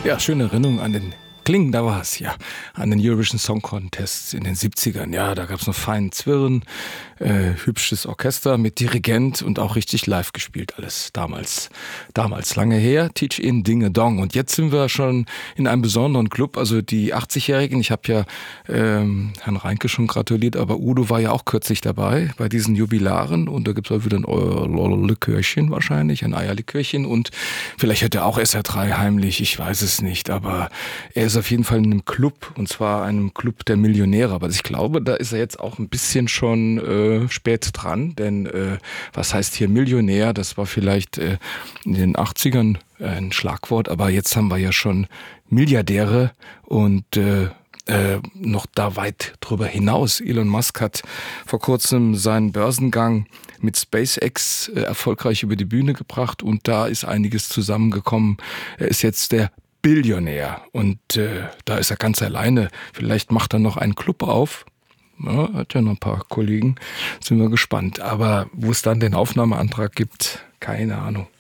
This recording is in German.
Ja, schöne Erinnerung an den Klingen, da war es ja, an den Eurovision Song Contest in den 70ern. Ja, da gab es noch feinen Zwirren, hübsches Orchester mit Dirigent und auch richtig live gespielt alles. Damals lange her, Teach in Dinge Dong. Und jetzt sind wir schon in einem besonderen Club, also die 80-Jährigen. Ich habe ja Herrn Reinke schon gratuliert, aber Udo war ja auch kürzlich dabei bei diesen Jubilaren. Und da gibt es auch wieder ein Likörchen wahrscheinlich, ein Eierlikörchen. Und vielleicht hört er auch SR3 heimlich, ich weiß es nicht. Aber er ist auf jeden Fall in einem Club, und zwar einem Club der Millionäre. Aber ich glaube, da ist er jetzt auch ein bisschen schon spät dran, denn was heißt hier Millionär? Das war vielleicht in den 80ern ein Schlagwort, aber jetzt haben wir ja schon Milliardäre und noch da weit drüber hinaus. Elon Musk hat vor kurzem seinen Börsengang mit SpaceX erfolgreich über die Bühne gebracht und da ist einiges zusammengekommen. Er ist jetzt der Billionär und da ist er ganz alleine. Vielleicht macht er noch einen Club auf. Ja, hat ja noch ein paar Kollegen. Sind wir gespannt. Aber wo es dann den Aufnahmeantrag gibt, keine Ahnung.